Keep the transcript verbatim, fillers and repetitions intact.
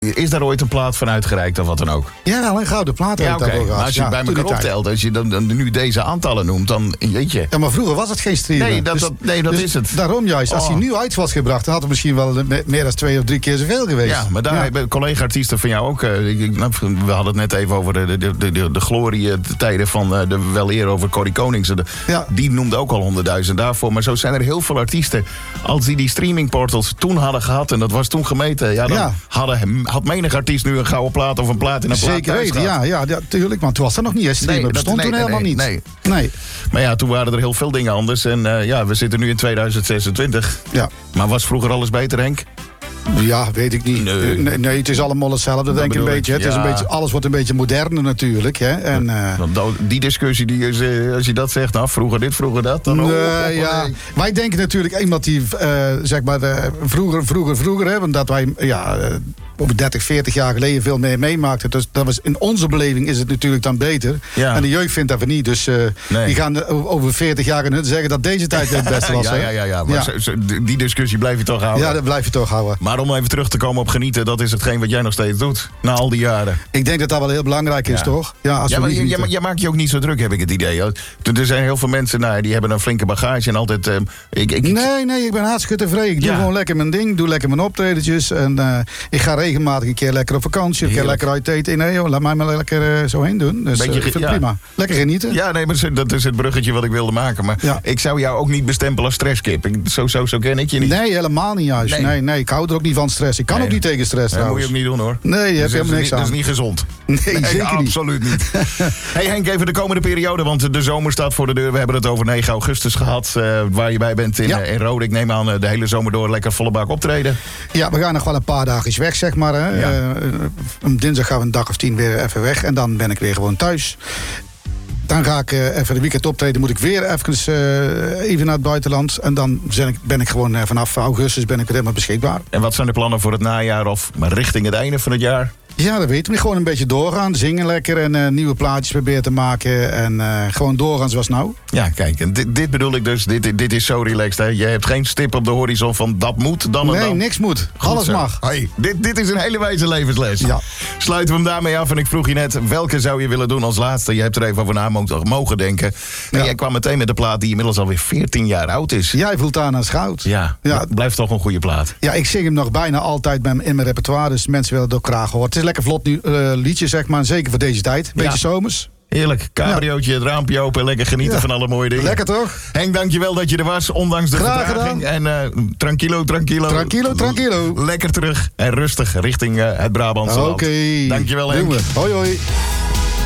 Is daar ooit een plaat van uitgereikt of wat dan ook? Ja, wel een gouden plaat. Ja, oké. Okay. Maar als je ja, het bij elkaar optelt, als je dan, dan nu deze aantallen noemt, dan weet je. Ja, maar vroeger was het geen streamen. Nee, dat, dus, dat, nee, dat dus is het. Daarom juist. Als oh. hij nu uit was gebracht, dan had het misschien wel meer dan twee of drie keer zoveel geweest. Ja, maar daar ja. hebben collega-artiesten van jou ook. Uh, ik, nou, we hadden het net even over de, de, de, de, de glorietijden van uh, de wel eer over Corrie Konings. De, ja. Die noemde ook al honderdduizend daarvoor. Maar zo zijn er heel veel artiesten. Als die die streamingportals toen hadden gehad, en dat was toen gemeten, ja, dan ja. Hadden, had menig artiest nu een gouden plaat of een plaat in een plaat. Zeker weten, ja, ja, ja, tuurlijk. Want toen was er nog niet eens streamen. Nee, dat bestond nee, toen nee, helemaal nee, niet. Nee. nee. Maar ja, toen waren er heel veel dingen anders. En uh, ja, we zitten nu in tweeduizend zesentwintig. Ja. Maar was vroeger alles beter, Henk? Ja, weet ik niet. Nee, nee, nee het is allemaal hetzelfde, dat denk ik een beetje. Het ja. is een beetje. Alles wordt een beetje moderner natuurlijk. Hè? En, uh, die discussie, die is, als je dat zegt, nou, vroeger dit, vroeger dat. Dan nee, oh, ja. nee. Wij denken natuurlijk iemand die, uh, zeg maar, uh, vroeger, vroeger, vroeger, hè, want dat wij, ja, uh, over dertig, veertig jaar geleden veel meer meemaakten. Dus dat was, in onze beleving is het natuurlijk dan beter. Ja. En de jeugd vindt dat we niet. Dus uh, nee. die gaan over veertig jaar kunnen zeggen dat deze tijd het beste was. ja, ja, ja, ja, maar ja. Zo, zo, die discussie blijf je toch houden. Ja, dat blijf je toch houden. Maar om even terug te komen op genieten, dat is hetgeen wat jij nog steeds doet. Na al die jaren. Ik denk dat dat wel heel belangrijk is, ja. toch? Ja, als ja, maar jij, jij maakt je ook niet zo druk, heb ik het idee. Er zijn heel veel mensen, nou, die hebben een flinke bagage en altijd... Uh, ik, ik, nee, nee, ik ben hartstikke tevreden. Ik doe ja. gewoon lekker mijn ding, doe lekker mijn optredentjes. En uh, ik ga regelmatig een keer lekker op vakantie, een keer lekker uit eten. Nee joh, laat mij maar lekker uh, zo heen doen. Dus uh, ik vind het ja. prima. Lekker genieten. Ja, nee, maar dat is het bruggetje wat ik wilde maken. Maar ja. ik zou jou ook niet bestempelen als stresskip. Ik, zo, zo, zo ken ik je niet. Nee, helemaal niet juist. Nee, nee, nee ik hou er ook niet van stress. Ik kan nee. ook niet tegen stress nee, trouwens. Dat moet je ook niet doen hoor. Nee, je hebt helemaal niks aan. Dat is niet gezond. Nee, nee zeker absoluut niet. Hey Henk, even de komende periode, want de zomer staat voor de deur. We hebben het over negen augustus gehad, uh, waar je bij bent in, ja. uh, in Rode. Ik neem aan uh, de hele zomer door lekker volle bak optreden. Ja, we gaan nog wel een paar dagjes weg, zeg maar. Hè. Ja. Uh, dinsdag gaan we een dag of tien weer even weg en dan ben ik weer gewoon thuis. Dan ga ik uh, even de weekend optreden. Moet ik weer even, uh, even naar het buitenland. En dan ben ik, ben ik gewoon uh, vanaf augustus ben ik weer helemaal beschikbaar. En wat zijn de plannen voor het najaar of maar richting het einde van het jaar? Ja, dat weten we. Gewoon een beetje doorgaan. Zingen lekker en uh, nieuwe plaatjes proberen te maken. En uh, gewoon doorgaan zoals nou. Ja, kijk. En dit, dit bedoel ik dus. Dit, dit is zo relaxed. Hè? Je hebt geen stip op de horizon van dat moet dan en nee, dan. Nee, niks moet. Goed alles zo. Mag. Hey, dit, dit is een hele wijze levensles. Ja. Sluiten we hem daarmee af. En ik vroeg je net, welke zou je willen doen als laatste? Je hebt er even over na mogen denken. En ja. jij kwam meteen met de plaat die inmiddels alweer veertien jaar oud is. Jij voelt aan als goud. Ja, ja. Blijft toch een goede plaat. Ja, ik zing hem nog bijna altijd in mijn repertoire. Dus mensen willen het ook graag horen. Het is lekker vlot nu. Uh, liedje, zeg maar. Zeker voor deze tijd. Beetje ja. zomers. Heerlijk. Cabriootje, het raampje open. Lekker genieten ja. van alle mooie dingen. Lekker toch? Henk, dankjewel dat je er was. Ondanks de Graag vertraging. En uh, tranquilo, tranquilo. Tranquilo, tranquilo. Lekker terug en rustig richting uh, het Brabantse land. Oké. Dankjewel, Henk. Hoi, hoi.